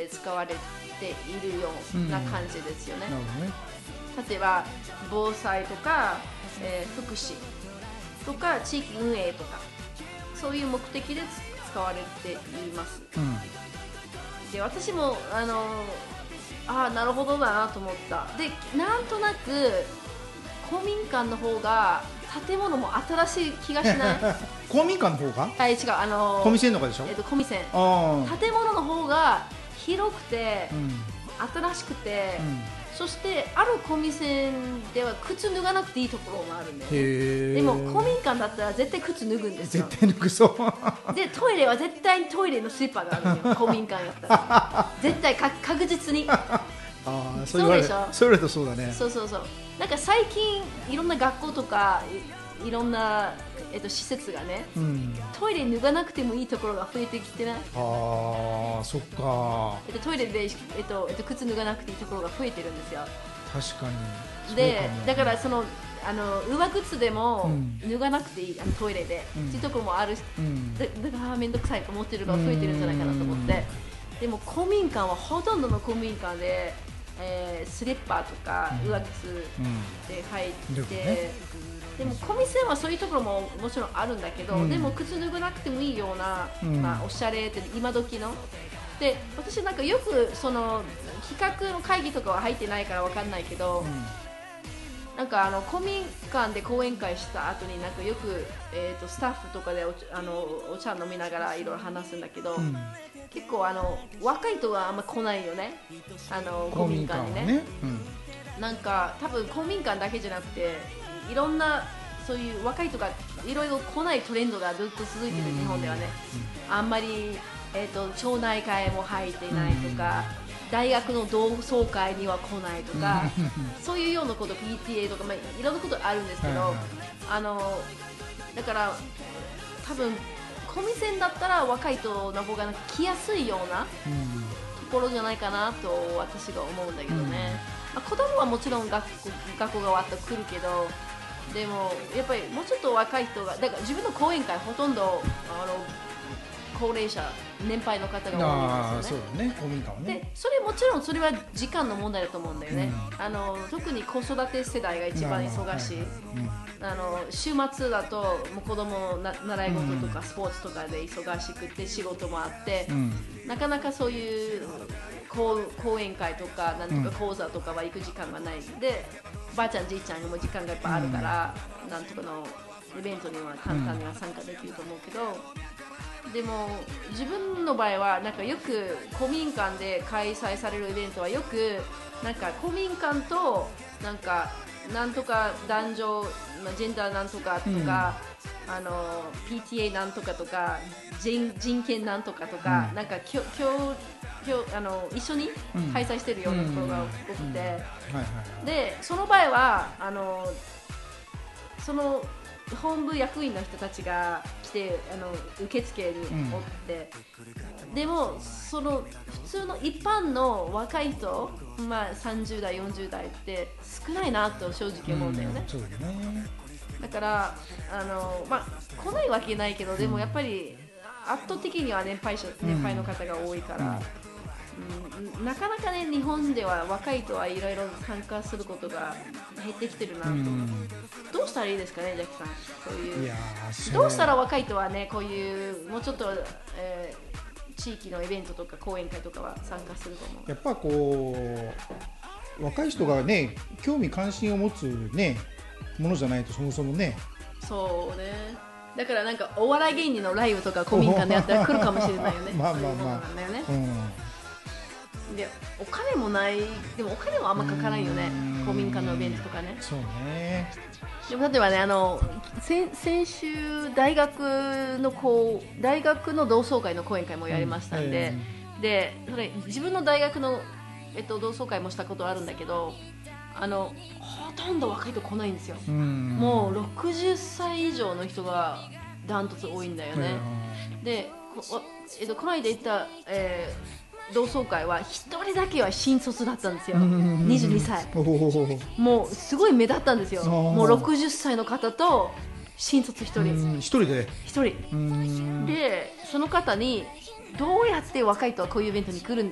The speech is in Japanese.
使われているような感じですよね。例えば防災とか、福祉とか地域運営とかそういう目的で使われています、で私もなるほどだなと思った。でなんとなく公民館の方が建物も新しい気がしない公民館の方が？ 違う、 コミセンとかでしょ？ コミセン。建物の方が広くて、新しくて、そしてあるコミセンでは靴脱がなくていいところもあるんだよね。でも公民館だったら絶対靴脱ぐんですよ。 絶対脱ぐそうでトイレは絶対にトイレのスリッパがあるんだよ公民館やったら絶対確実にそうでしょ。それとそうだね。 そうなんか最近いろんな学校とかいろんな、施設がね、トイレ脱がなくてもいいところが増えてきてない？ そっか。 トイレで、靴脱がなくていいところが増えてるんですよ。 確かに。 でだから上靴でも脱がなくていい、トイレで、っていうところもあるし、だから面倒くさいと思ってるのが増えてるんじゃないかなと思って。でも公民館はほとんどの公民館で、スリッパとか上靴で入って、でもコミセンはそういうところももちろんあるんだけど、でも靴脱がなくてもいいような、おしゃれって今時ので、私なんかよくその企画の会議とかは入ってないからわかんないけど、なんか公民館で講演会した後になんかよく、スタッフとかでお茶飲みながらいろいろ話すんだけど、結構若い人はあんま来ないよね、公民館にね。なんか多分公民館だけじゃなくていろんなそういう若い人がいろいろ来ないトレンドがずっと続いてる日本ではね、あんまり、町内会も入っていないとか、大学の同窓会には来ないとかそういうようなこと PTA とか、いろんなことあるんですけど、だから多分コミセンだったら若い人の方が来やすいようなところじゃないかなと私が思うんだけどね。子供はもちろん学校が終わったら来るけど、でもやっぱりもうちょっと若い人が、だから自分の講演会ほとんど高齢者年配の方が多いんですよね。 そうだね、公民館はね。 でそれもちろんそれは時間の問題だと思うんだよね、特に子育て世代が一番忙しい、週末だともう子供習い事とかスポーツとかで忙しくて仕事もあって、なかなかそういう講演会とかなんとか講座とかは行く時間がないので、ばあちゃんじいちゃんにも時間がいっぱいあるから、なんとかのイベントには簡単には参加できると思うけど、でも自分の場合はなんかよく公民館で開催されるイベントはよくなんか公民館となんとか男女ジェンダーなんとかとか、PTA なんとかとか人権なんとかとか、なんか一緒に開催してるようなところが多くて、でその場合はその本部役員の人たちが来て受付におって、でもその普通の一般の若い人、30代40代って少ないなと正直思うんだよね。だから来ないわけないけど、でもやっぱり圧倒的には年配の方が多いから、なかなかね日本では若い人はいろいろ参加することが減ってきてるなと、どうしたらいいですかね、ジャッキさん。どうしたら若い人はねこういうもうちょっと、地域のイベントとか講演会とかは参加すると思う。 やっぱこう若い人がね興味関心を持つねものじゃないとそもそもね。 そうね。だからなんかお笑い芸人のライブとか公民館でやったら来るかもしれないよね。でお金もない、でもお金もあんまかからんよね、公民館のイベントとかね。 そうね。 でも例えばね先週大学の同窓会の講演会もやりましたんで、でそれ自分の大学の、同窓会もしたことあるんだけど、ほとんど若い人来ないんですよ。もう60歳以上の人がダントツ多いんだよね。でこの間行った、同窓会は1人だけは新卒だったんですよ。22歳。もうすごい目立ったんですよ。もう60歳の方と新卒1人。1人でその方にどうやって若い人はこういうイベントに来るんです